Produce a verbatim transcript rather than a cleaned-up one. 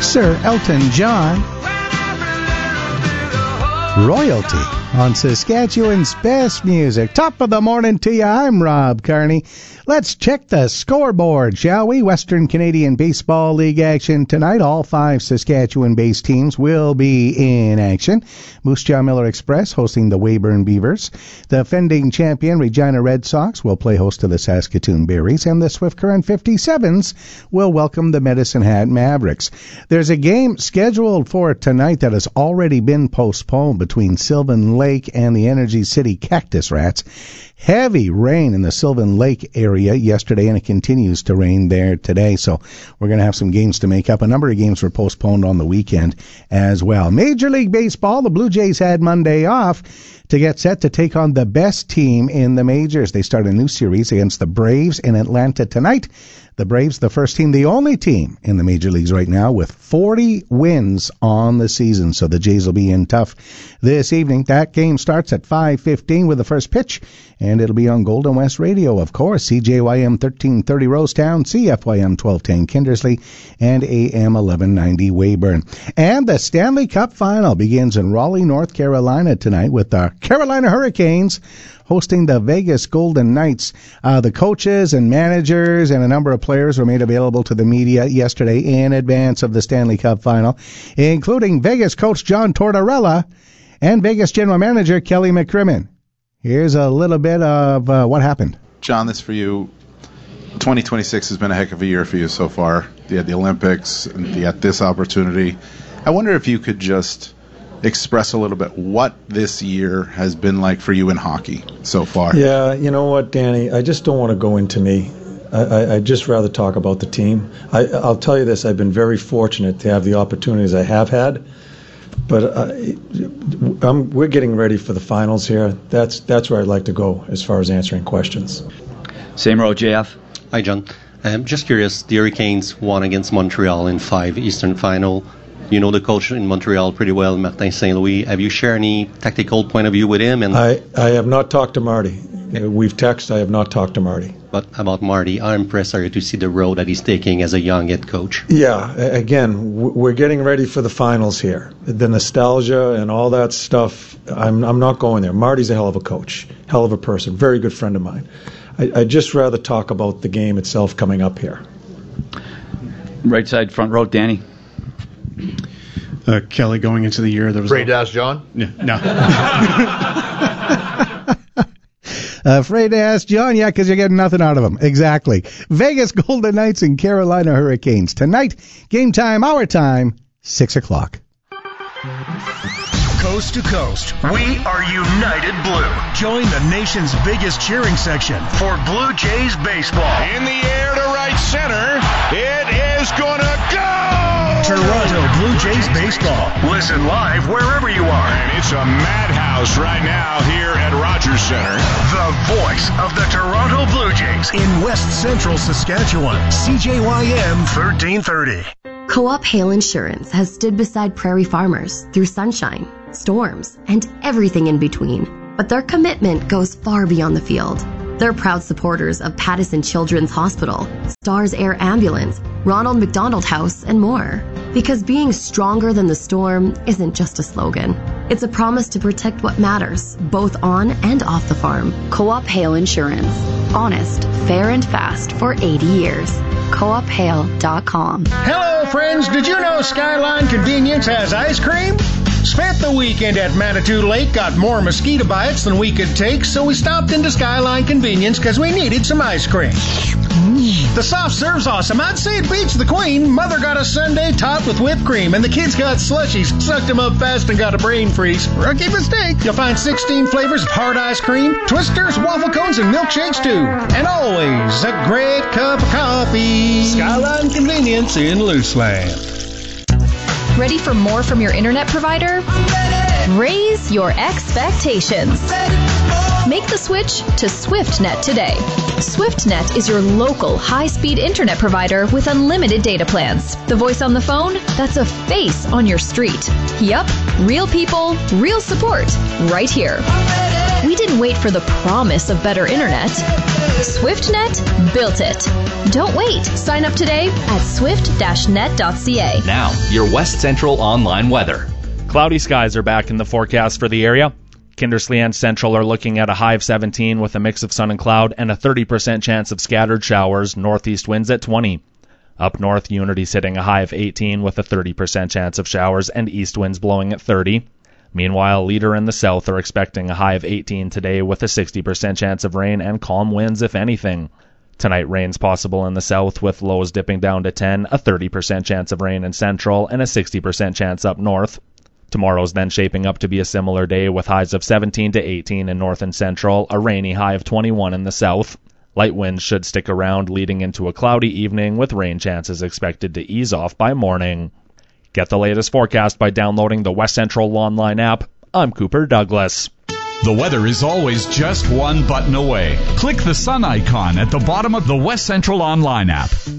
Sir Elton John. Royalty on Saskatchewan's best music. Top of the morning to you. I'm Rob Carney. Let's check the scoreboard, shall we? Western Canadian Baseball League action tonight. All five Saskatchewan-based teams will be in action. Moose Jaw Miller Express hosting the Weyburn Beavers. The defending champion Regina Red Sox will play host to the Saskatoon Berries, and the Swift Current fifty-sevens will welcome the Medicine Hat Mavericks. There's a game scheduled for tonight that has already been postponed between Sylvan Lake and the Energy City Cactus Rats. Heavy rain in the Sylvan Lake area yesterday, and it continues to rain there today. So we're going to have some games to make up. A number of games were postponed on the weekend as well. Major League Baseball, the Blue Jays had Monday off to get set to take on the best team in the majors. They start a new series against the Braves in Atlanta tonight. The Braves, the first team, the only team in the major leagues right now with forty wins on the season. So the Jays will be in tough this evening. That game starts at five fifteen with the first pitch, and it'll be on Golden West Radio, of course. C J Y M thirteen thirty Rosetown, C F Y M twelve ten Kindersley, and A M eleven ninety Weyburn. And the Stanley Cup Final begins in Raleigh, North Carolina tonight with the Carolina Hurricanes hosting the Vegas Golden Knights. Uh, the coaches and managers and a number of players were made available to the media yesterday in advance of the Stanley Cup Final, including Vegas coach John Tortorella and Vegas general manager Kelly McCrimmon. Here's a little bit of uh, what happened. John, this for you. twenty twenty-six has been a heck of a year for you so far. You had the Olympics, and you had this opportunity. I wonder if you could just express a little bit what this year has been like for you in hockey so far. Yeah, you know what, Danny? I just don't want to go into me. I, I, I'd just rather talk about the team. I, I'll tell you this, I've been very fortunate to have the opportunities I have had, but uh, I'm, we're getting ready for the finals here. That's that's where I'd like to go as far as answering questions. Same row, J F. Hi, John. I'm just curious, the Hurricanes won against Montreal in five Eastern Final. You know the coach in Montreal pretty well, Martin Saint Louis. Have you shared any tactical point of view with him? And I, I have not talked to Marty. We've texted. I have not talked to Marty. But about Marty, how impressed are you to see the road that he's taking as a young head coach? Yeah, again, we're getting ready for the finals here. The nostalgia and all that stuff, I'm I'm not going there. Marty's a hell of a coach, hell of a person, very good friend of mine. I, I'd just rather talk about the game itself coming up here. Right side, front row, Danny. Uh, Kelly, going into the year, there was afraid to ask John? Yeah, no. Afraid to ask John? Yeah, because you're getting nothing out of him. Exactly. Vegas Golden Knights and Carolina Hurricanes tonight. Game time, our time, six o'clock. Coast to coast, we are United Blue. Join the nation's biggest cheering section for Blue Jays baseball. In the air to right center, it is gonna go! Toronto Blue Jays baseball. Listen live wherever you are. And it's a madhouse right now here at Rogers Center. The voice of the Toronto Blue Jays in West Central Saskatchewan. C J Y M thirteen thirty. Co-op Hail Insurance has stood beside prairie farmers through sunshine, storms, and everything in between. But their commitment goes far beyond the field. They're proud supporters of Pattison Children's Hospital, Stars Air Ambulance, Ronald McDonald House, and more. Because being stronger than the storm isn't just a slogan. It's a promise to protect what matters, both on and off the farm. Co-op Hail Insurance. Honest, fair, and fast for eighty years. co op hail dot com. Hello, friends. Did you know Skyline Convenience has ice cream? Spent the weekend at Manitou Lake, got more mosquito bites than we could take, so we stopped into Skyline Convenience because we needed some ice cream. The soft serve's awesome. I'd say it beats the Queen. Mother got a sundae topped with whipped cream, and the kids got slushies, sucked them up fast, and got a brain freeze. Rookie mistake. You'll find sixteen flavors of hard ice cream, twisters, waffle cones, and milkshakes, too. And always a great cup of coffee. Skyline Convenience in Luceland. Ready for more from your internet provider? Raise your expectations. Make the switch to SwiftNet today. SwiftNet is your local high-speed internet provider with unlimited data plans. The voice on the phone? That's a face on your street. Yup, real people, real support, right here. We didn't wait for the promise of better internet. SwiftNet built it. Don't wait. Sign up today at swift dash net dot c a. Now, your West Central online weather. Cloudy skies are back in the forecast for the area. Kindersley and Central are looking at a high of seventeen with a mix of sun and cloud and a thirty percent chance of scattered showers, northeast winds at twenty. Up north, Unity's hitting a high of eighteen with a thirty percent chance of showers and east winds blowing at thirty. Meanwhile, Leader and the South are expecting a high of eighteen today with a sixty percent chance of rain and calm winds if anything. Tonight, rain's possible in the south with lows dipping down to ten, a thirty percent chance of rain in Central, and a sixty percent chance up north. Tomorrow's then shaping up to be a similar day with highs of seventeen to eighteen in north and central, a rainy high of twenty-one in the south. Light winds should stick around leading into a cloudy evening with rain chances expected to ease off by morning. Get the latest forecast by downloading the West Central Online app. I'm Cooper Douglas. The weather is always just one button away. Click the sun icon at the bottom of the West Central Online app.